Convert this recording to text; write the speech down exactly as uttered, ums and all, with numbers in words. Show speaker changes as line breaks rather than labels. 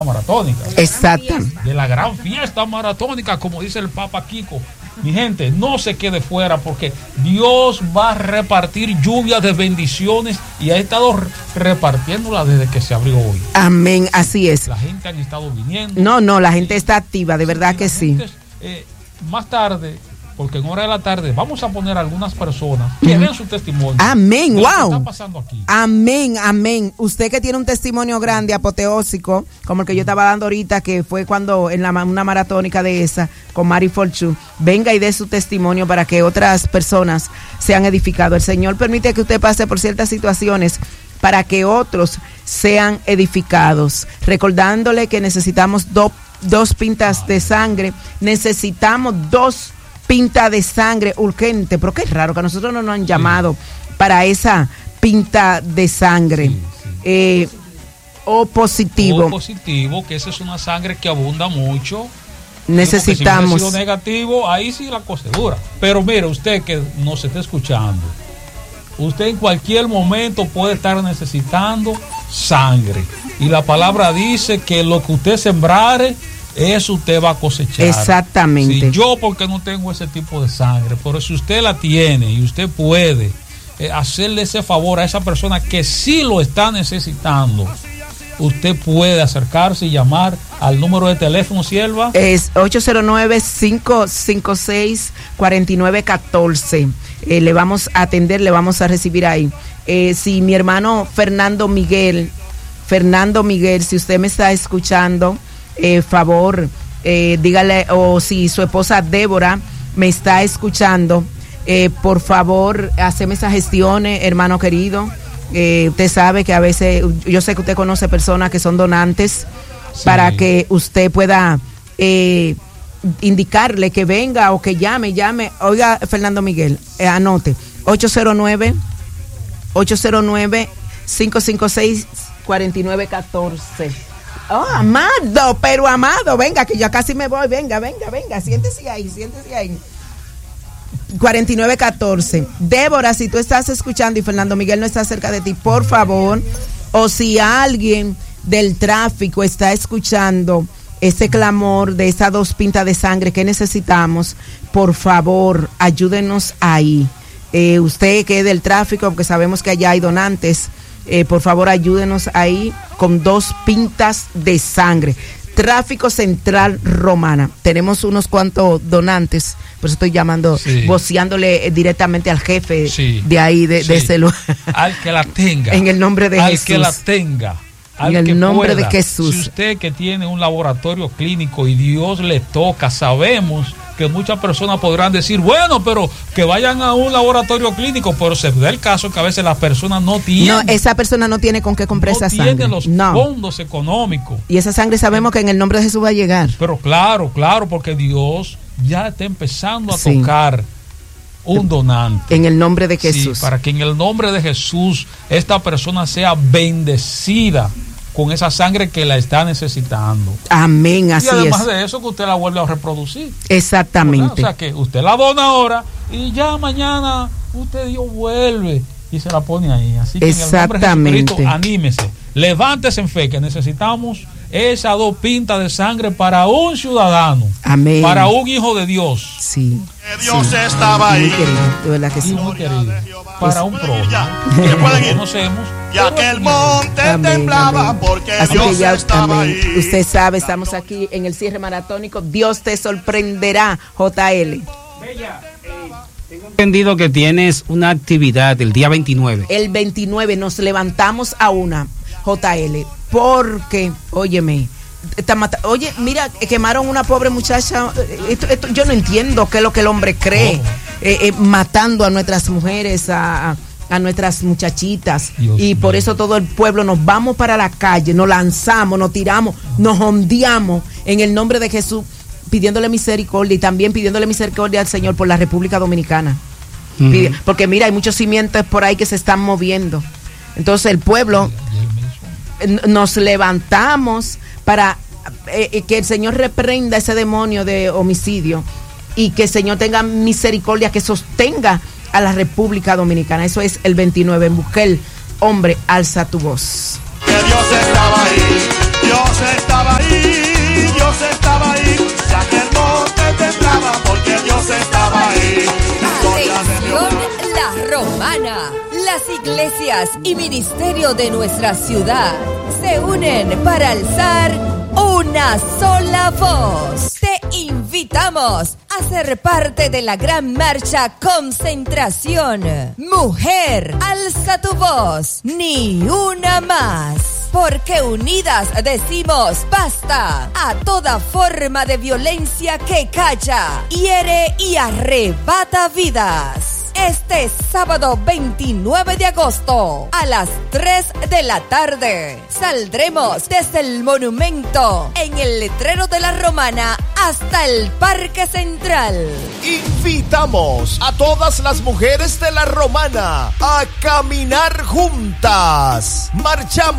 maratónica.
Exacto.
De la gran fiesta maratónica, como dice el Papa Kiko. Mi gente, no se quede fuera porque Dios va a repartir lluvia de bendiciones y ha estado repartiéndola desde que se abrió hoy.
Amén, así es.
La gente han estado viniendo.
No, no, la gente está activa, de verdad que sí.
Gente, eh, más tarde, porque en hora de la tarde vamos a poner a algunas personas que den su testimonio.
Amén,
de lo que
wow.
está pasando aquí.
Amén, amén. Usted que tiene un testimonio grande, apoteósico, como el que yo estaba dando ahorita, que fue cuando en la, una maratónica de esa, con Mari Fortune, venga y dé su testimonio para que otras personas sean edificados. El Señor permite que usted pase por ciertas situaciones para que otros sean edificados. Recordándole que necesitamos do, dos pintas de sangre, necesitamos dos pinta de sangre urgente, pero qué raro que a nosotros no nos han llamado sí. para esa pinta de sangre. Sí, sí. Eh, o positivo.
O positivo, que esa es una sangre que abunda mucho.
Necesitamos.
Si hubiera sido negativo, ahí sí la cosa es dura. Pero mire, usted que nos está escuchando, usted en cualquier momento puede estar necesitando sangre. Y la palabra dice que lo que usted sembrare, eso usted va a cosechar.
Exactamente.
Si yo, porque no tengo ese tipo de sangre, pero si usted la tiene y usted puede eh, hacerle ese favor a esa persona que sí lo está necesitando, usted puede acercarse y llamar al número de teléfono, sierva.
Es ocho cero nueve, cinco cinco seis, cuatro nueve uno cuatro. Eh, le vamos a atender, le vamos a recibir ahí. Eh, si mi hermano Fernando Miguel, Fernando Miguel, si usted me está escuchando, Eh, favor, eh, dígale, o si su esposa Débora me está escuchando, eh, por favor, haceme esas gestiones, hermano querido. Eh, usted sabe que a veces, yo sé que usted conoce personas que son donantes, sí. para que usted pueda eh, indicarle que venga o que llame, llame. Oiga, Fernando Miguel, eh, anote, ocho cero nueve, cinco cinco seis, cuatro nueve uno cuatro. Oh, amado, pero amado, venga, que yo casi me voy, venga, venga, venga, siéntese ahí, siéntese ahí. cuatro nueve uno cuatro. Débora, si tú estás escuchando y Fernando Miguel no está cerca de ti, por favor, o si alguien del tráfico está escuchando ese clamor de esas dos pintas de sangre que necesitamos, por favor, ayúdenos ahí. Eh, usted que es del tráfico, porque sabemos que allá hay donantes, Eh, por favor ayúdenos ahí con dos pintas de sangre. Tráfico Central Romana, tenemos unos cuantos donantes, por eso estoy llamando, sí. voceándole eh, directamente al jefe sí. de ahí, de, sí. de ese lugar.
Al que la tenga.
En el nombre de
al
Jesús.
Al que la tenga. Al
en el
que
nombre
pueda.
de Jesús.
Si usted que tiene un laboratorio clínico y Dios le toca, sabemos que muchas personas podrán decir, bueno, pero que vayan a un laboratorio clínico, pero se da el caso que a veces las personas no tienen.
No, esa persona no tiene con qué comprar
no
esa sangre.
No tiene los no. fondos económicos.
Y esa sangre sabemos que en el nombre de Jesús va a llegar.
Pero claro, claro, porque Dios ya está empezando a sí. tocar un donante.
En el nombre de Jesús.
Sí, para que en el nombre de Jesús esta persona sea bendecida con esa sangre que la está necesitando.
Amén, así es.
Y además
es.
de eso, que usted la vuelve a reproducir.
Exactamente.
¿Verdad? O sea, que usted la dona ahora y ya mañana usted Dios vuelve y se la pone ahí. Así que en el nombre de Jesucristo, anímese, levántese en fe, que necesitamos esas dos pintas de sangre para un ciudadano.
Amén.
Para un hijo de Dios.
Sí.
Que Dios
sí.
estaba ahí.
Muy querido, de verdad que sí.
Muy querido. Para un prójimo que pueden ir. Conocemos.
Y aquel monte amén, temblaba amén. Porque
así
Dios
que ya,
estaba
amén.
ahí.
Usted sabe, estamos aquí en el cierre maratónico. Dios te sorprenderá, J L.
Bella, eh, tengo entendido que tienes una actividad el día veintinueve.
El veintinueve nos levantamos a una, J L, porque, óyeme, oye, mira, quemaron una pobre muchacha. Esto, esto, yo no entiendo qué es lo que el hombre cree, oh. eh, eh, matando a nuestras mujeres, a, a nuestras muchachitas. Dios y por Dios. Eso todo el pueblo nos vamos para la calle, nos lanzamos, nos tiramos, nos ondeamos en el nombre de Jesús, pidiéndole misericordia y también pidiéndole misericordia al Señor por la República Dominicana. Uh-huh. Porque mira, hay muchos cimientos por ahí que se están moviendo. Entonces el pueblo nos levantamos para eh, que el Señor reprenda ese demonio de homicidio y que el Señor tenga misericordia, que sostenga a la República Dominicana. Eso es el veintinueve. En Busquel, hombre, alza tu voz.
Que Dios estaba ahí, Dios Dios estaba ahí, Dios estaba ahí. Si aquel monte temblaba, porque Dios estaba ahí.
Atención, La Romana. Las iglesias y ministerio de nuestra ciudad se unen para alzar una sola voz. Te invitamos a ser parte de la gran marcha Concentración. Mujer, alza tu voz, ni una más. Porque unidas decimos basta a toda forma de violencia que calla, hiere y arrebata vidas. Este sábado veintinueve de agosto a las tres de la tarde saldremos desde el monumento en el letrero de La Romana hasta el Parque Central.
Invitamos a todas las mujeres de La Romana a caminar juntas. Marchamos